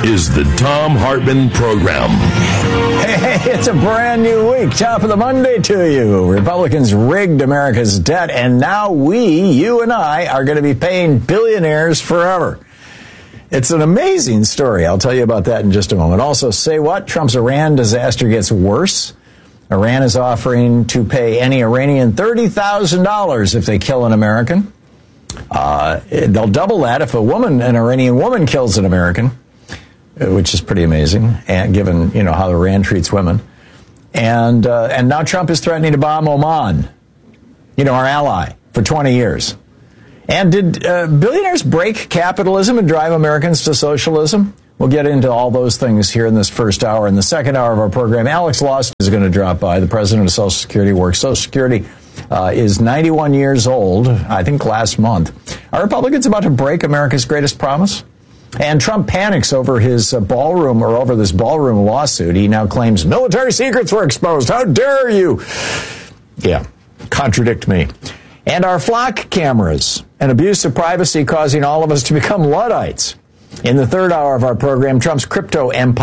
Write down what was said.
is the Thom Hartmann Program. Hey, it's a brand new week. Top of the Monday to you. Republicans rigged America's debt, and now you and I, are going to be paying billionaires forever. It's an amazing story. I'll tell you about that in just a moment. Also, say what? Trump's Iran disaster gets worse. Iran is offering to pay any Iranian $30,000 if they kill an American. They'll double that if an Iranian woman kills an American, which is pretty amazing, and given how Iran treats women. And now Trump is threatening to bomb Oman, our ally, for 20 years. And did billionaires break capitalism and drive Americans to socialism? We'll get into all those things here in this first hour. In the second hour of our program, Alex Lawson is going to drop by. The president of Social Security works. Social Security is 91 years old, I think last month. Are Republicans about to break America's greatest promise? And Trump panics over his this ballroom lawsuit. He now claims military secrets were exposed. How dare you? Yeah, contradict me. And our flock cameras, an abuse of privacy causing all of us to become Luddites. In the third hour of our program, Trump's crypto empire